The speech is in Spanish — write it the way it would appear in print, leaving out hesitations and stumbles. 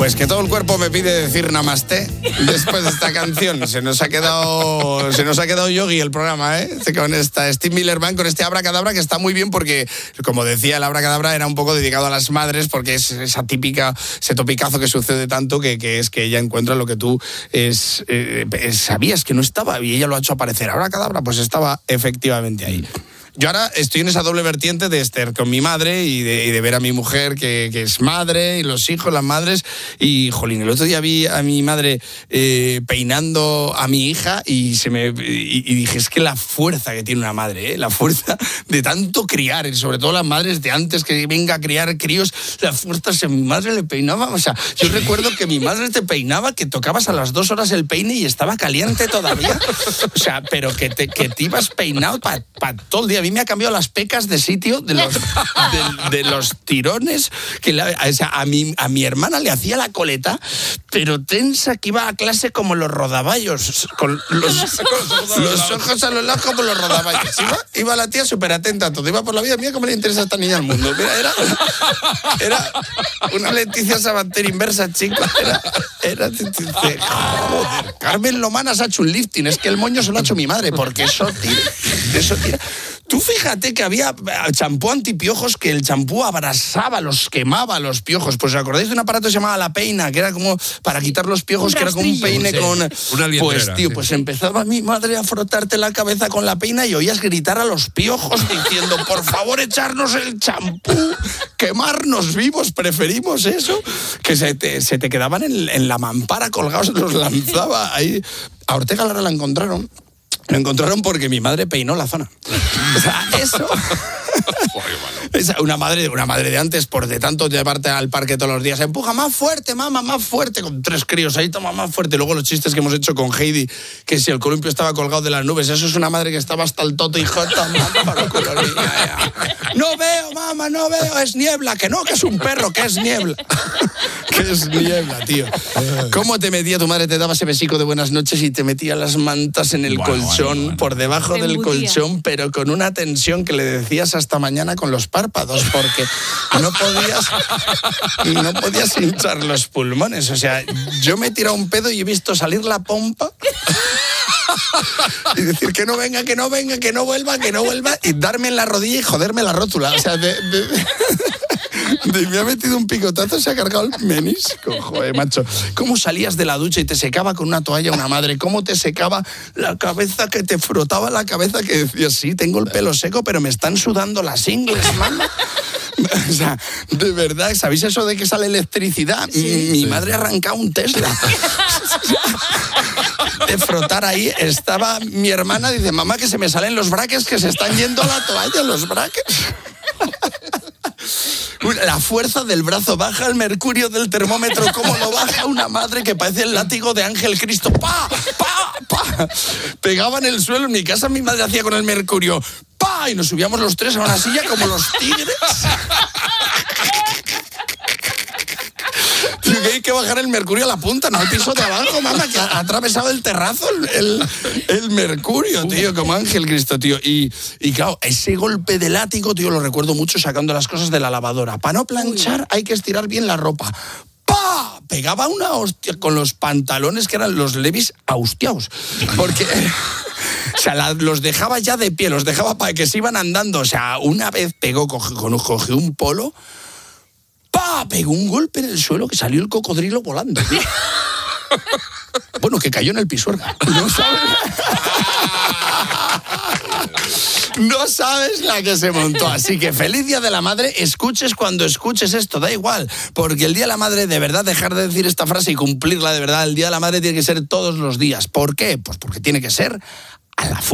Pues que todo el cuerpo me pide decir namaste después de esta canción. Se nos ha quedado yogi el programa, ¿eh? Con esta Steve Miller Band, con este Abracadabra, que está muy bien porque, como decía, el Abracadabra era un poco dedicado a las madres, porque es ese topicazo que sucede tanto, que es que ella encuentra lo que tú sabías que no estaba y ella lo ha hecho aparecer. Abracadabra, pues estaba efectivamente ahí. Yo ahora estoy en esa doble vertiente de estar con mi madre y de ver a mi mujer que es madre, y los hijos, las madres. Y, jolín, el otro día vi a mi madre peinando a mi hija y dije, es que la fuerza que tiene una madre, la fuerza de tanto criar, y sobre todo las madres de antes, que venga a criar críos, la fuerza, si a mi madre le peinaba, o sea, yo recuerdo que mi madre te peinaba, que tocabas a las 2 horas el peine y estaba caliente todavía. O sea, pero que te ibas peinado para todo el día. A mí me ha cambiado las pecas de sitio de los tirones. A mi hermana le hacía la coleta, pero tensa, que iba a clase como los rodaballos, con los ojos a los lados como los rodaballos. Iba la tía súper atenta a todo. Iba por la vida, mira cómo le interesa a esta niña al mundo. Mira, era una Leticia Sabater inversa, chico. Joder, Carmen Lomana se ha hecho un lifting. Es que el moño se lo ha hecho mi madre, porque eso tira. Tú fíjate que había champú antipiojos, que el champú abrasaba, quemaba los piojos. Pues ¿os acordáis de un aparato que se llamaba La Peina, que era como para quitar los piojos, que era como un peine con... Una liendrera, pues, tío, sí. pues empezaba mi madre a frotarte la cabeza con la peina y oías gritar a los piojos diciendo, por favor, echarnos el champú, quemarnos vivos, preferimos eso. Que se te quedaban en la mampara colgados, los lanzaba ahí. A Ortega Lara la encontraron. Lo encontraron porque mi madre peinó la zona. O sea, eso... Una madre de antes, por de tanto llevarte al parque todos los días, empuja más fuerte, mamá, más fuerte, con 3 críos ahí, toma más fuerte. Y luego los chistes que hemos hecho con Heidi, que si el columpio estaba colgado de las nubes, eso es una madre que estaba hasta el toto y jota, no veo, mamá, no veo, es niebla, que no, que es un perro, que es niebla. Que es niebla, tío. ¿Cómo te metía tu madre? Te daba ese besico de buenas noches y te metía las mantas en el colchón, por debajo del colchón, pero con una tensión que le decías hasta mañana con los párpados, porque no podías hinchar los pulmones. O sea, yo me he tirado un pedo y he visto salir la pompa y decir que no venga, que no venga, que no vuelva, y darme en la rodilla y joderme la rótula. O sea, me ha metido un picotazo, se ha cargado el menisco. Joder, macho. ¿Cómo salías de la ducha y te secaba con una toalla una madre? ¿Cómo te secaba la cabeza, que te frotaba la cabeza, que decías, sí, tengo el pelo seco, pero me están sudando las ingles, mamá? O sea, de verdad, ¿sabéis eso de que sale electricidad? Sí, mi madre arrancaba un Tesla. De frotar ahí, estaba mi hermana, dice, mamá, que se me salen los braques, que se están yendo a la toalla los braques. La fuerza del brazo, baja el mercurio del termómetro, como lo baja una madre, que parece el látigo de Ángel Cristo. ¡Pa! ¡Pa! ¡Pa! Pegaba en el suelo. En mi casa mi madre hacía con el mercurio ¡pa! Y nos subíamos los 3 a una silla como los tigres. Tío, que hay que bajar el mercurio a la punta, no al piso de abajo, mamá, que ha atravesado el terrazo el mercurio, tío, como Ángel Cristo, tío. Y claro, ese golpe de látigo, tío, lo recuerdo mucho sacando las cosas de la lavadora. Para no planchar hay que estirar bien la ropa. ¡Pah! Pegaba una hostia con los pantalones que eran los Levi's austiaos. Porque... O sea, los dejaba ya de pie, los dejaba para que se iban andando. O sea, una vez cogió un polo... ¡Pah! Pegó un golpe en el suelo que salió el cocodrilo volando. Bueno, que cayó en el Pisuerga. No sabes la que se montó. Así que feliz Día de la Madre. Escuches cuando escuches esto, da igual. Porque el Día de la Madre, de verdad, dejar de decir esta frase y cumplirla de verdad. El Día de la Madre tiene que ser todos los días. ¿Por qué? Pues porque tiene que ser a la fuerza.